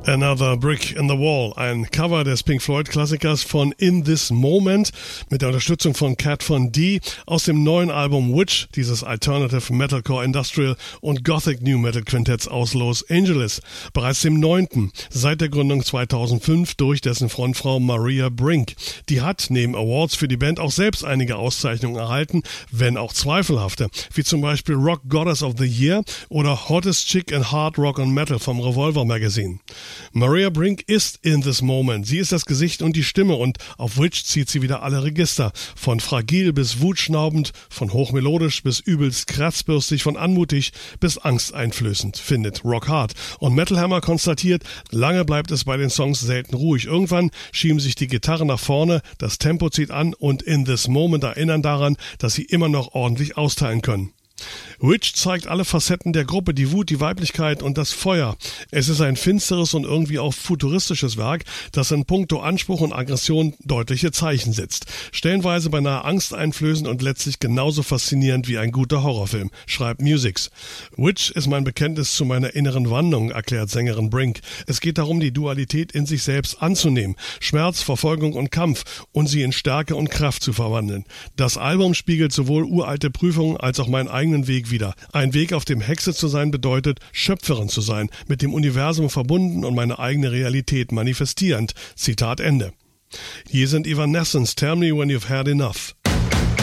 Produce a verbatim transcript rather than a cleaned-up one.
Another Brick in the Wall, ein Cover des Pink Floyd-Klassikers von In This Moment mit der Unterstützung von Cat Von D aus dem neuen Album Witch, dieses Alternative Metalcore Industrial und Gothic New Metal Quintetts aus Los Angeles, bereits dem neunten seit der Gründung zweitausendfünf durch dessen Frontfrau Maria Brink. Die hat neben Awards für die Band auch selbst einige Auszeichnungen erhalten, wenn auch zweifelhafte, wie zum Beispiel Rock Goddess of the Year oder Hottest Chick in Hard Rock and Metal vom Revolver Magazine. Maria Brink ist In This Moment. Sie ist das Gesicht und die Stimme und auf Witch zieht sie wieder alle Register. Von fragil bis wutschnaubend, von hochmelodisch bis übelst kratzbürstig, von anmutig bis angsteinflößend, findet Rock Hard. Und Metal Hammer konstatiert, lange bleibt es bei den Songs selten ruhig. Irgendwann schieben sich die Gitarren nach vorne, das Tempo zieht an und In This Moment erinnern daran, dass sie immer noch ordentlich austeilen können. Witch zeigt alle Facetten der Gruppe, die Wut, die Weiblichkeit und das Feuer. Es ist ein finsteres und irgendwie auch futuristisches Werk, das in puncto Anspruch und Aggression deutliche Zeichen setzt. Stellenweise beinahe angsteinflößend und letztlich genauso faszinierend wie ein guter Horrorfilm, schreibt Musics. Witch ist mein Bekenntnis zu meiner inneren Wandlung, erklärt Sängerin Brink. Es geht darum, die Dualität in sich selbst anzunehmen, Schmerz, Verfolgung und Kampf und sie in Stärke und Kraft zu verwandeln. Das Album spiegelt sowohl uralte Prüfungen als auch meinen eigenen Weg wieder. Ein Weg, auf dem Hexe zu sein bedeutet, Schöpferin zu sein, mit dem Universum verbunden und meine eigene Realität manifestierend. Zitat Ende. Hier sind Evanescence, Tell Me When You've Had Enough.